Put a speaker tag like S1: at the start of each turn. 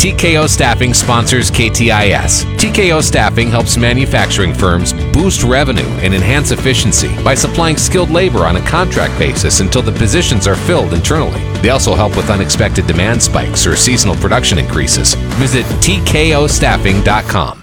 S1: TKO Staffing sponsors KTIS. TKO Staffing helps manufacturing firms boost revenue and enhance efficiency by supplying skilled labor on a contract basis until the positions are filled internally. They also help with unexpected demand spikes or seasonal production increases. Visit TKOstaffing.com.